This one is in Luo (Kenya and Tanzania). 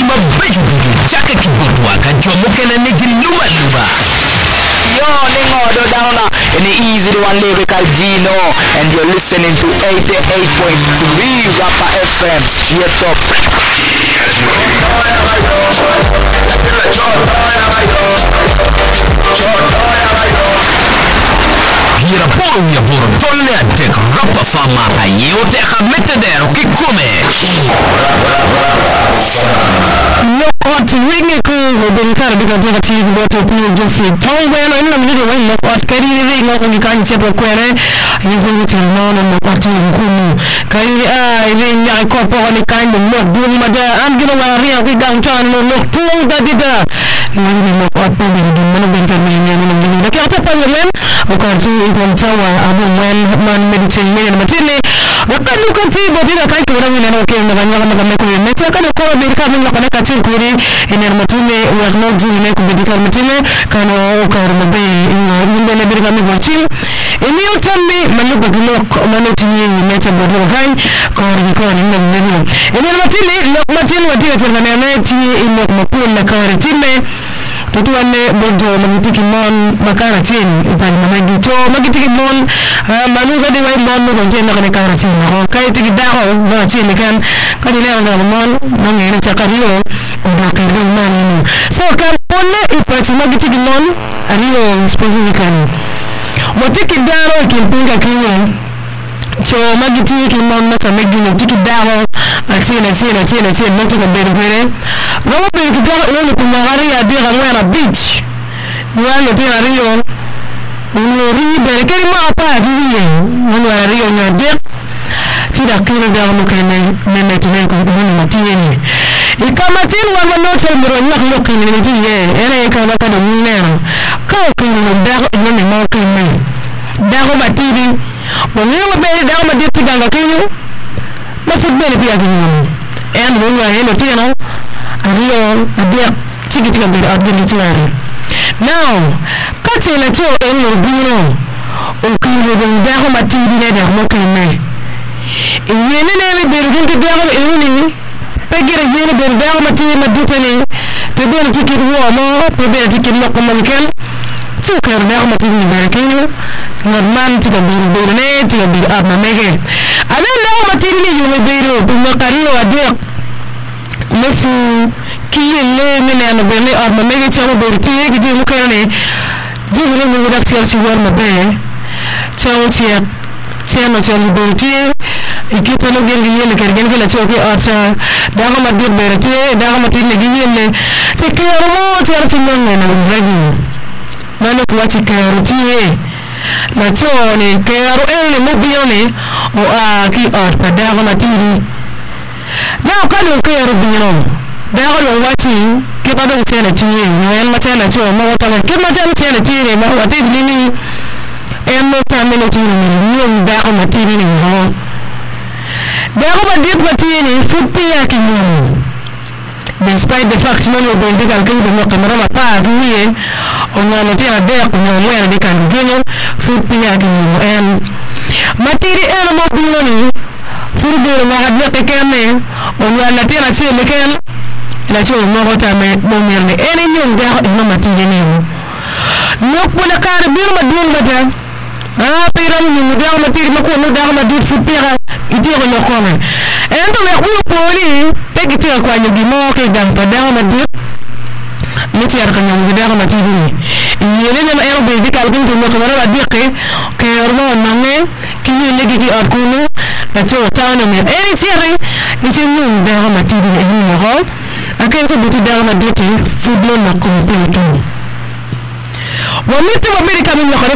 ma beju dudu chaka kibotwa kajomoke na nigi luba Yo, Ningo Downa in the easy one lyrical Gino, and you're listening to 88.3 Rapper FM. Straight up. Hier een je boeren tolle dik rapper van maken. Je tegen met de der kikome. What ringe ko ben kar diga diga ti go to pu jo fi tong we no ina mi we no what kari ri no ko kan se po kwere yi go ti no no no parti ko mu kai ri nya ko po ni kan no dun ma da am gina wa ri ko gang chan no no tu da dida ni no ko po ben dun no ben kan ni no ni da ka ta pa len o ka tu ko tawa abu men man meditation men matini wakati ukati bodira kai ko ran ni no ke no ganya no me ko me ta ka ko be ka min ko ka tin kuri iner matume warno jine ko bedika matume kano okar mabe inde ne birga mi bochi emi otammi manu baglo manu tinyi meta bodro kan ko ri ko ni ne ne iner matile lokmatin wadira tana ne tinyi inok mapul na karitime tutuane bojo magitiki mon bakara tin ipan magito magitiki mon manu gadi wai mon no gonje na kana karatin ho kai tiki daho na tin kan kadi le na mon no ngene chakariyo oda karo manu so kan onne ipati magitiki mon ariyo specifically motiki daro kimpinga kinyo so magitiki mon na kamegino tiki daho atina noto ko bere bere no be ki daho no ko ngari ya dira ngara beach wala dira rio no ri bere keri ma pa diye no rio ngade tida kiro da mo kene meme tene ko no matini ikamatin wa no chembro nyak lokki ni tiye ere ka ba ka do nero ka ko no daho no me mo kene daho matiri woni wa be daho ma ditti ganga kinyo ma football bi aginyo en no wa helo tino ariyo adia tigiti ga be adilitari now kati la to en no biro o kiro do daho matiri ne da mo kene yene ne be ringi daho eni pegere yene be daho matiri madutani pe be tikit wo mo pe be tikit lokko man ken tu kar daho matiri be kinyo normal tiga be ne tiga be abna mege ana daho matiri ni yume biro bu makariyo adia nefu kiyele mene ana bele abna mege chama be tiye gidi mu kane jibere mu dak tiya si war mabe chawo tiya no chali be tiye ikito no gengi yele kergen kala choke asa daho madir be tiye daho matiri ni yele te kero mo tiya si nonga na ragi mano kwati kero tiye na chone kero ene mo bione o a ki art pa daho matiri na kalo kero bino daho lo wati ke ba do tena tiye en matena cho mo wata ke matena tena tiye ma wati nini en mo ta meno tiye ni daho matiri ni ho daho matiri ni fupi ya kinyo despite the fact no be de kan kan no kamera ma pa duye ona no tena de ko no mo de kan vinyo fupi ya kinyo en matiri en mo bino ni furgo ma hadya te kame ona la tena se leken la cho mo hota me mo merne ene nyum de ho no matiri ni nok bona kar bir ma dun bata piram ni de ho matiri ma ko no de ho matiri fupi ya iti ko no kome en to me ku poli tegiti ko anyo gimo ke dan padang madu miti ar kanyo gida ko matiri yele na ero be dikal gun ko ko mara dikke ke ormo nanne ki yele gi akunu na cho tano me eri tire isi mun da ko matiri ni ho akai ko buti da madu ti football na ko pe to wa miti wa be kamin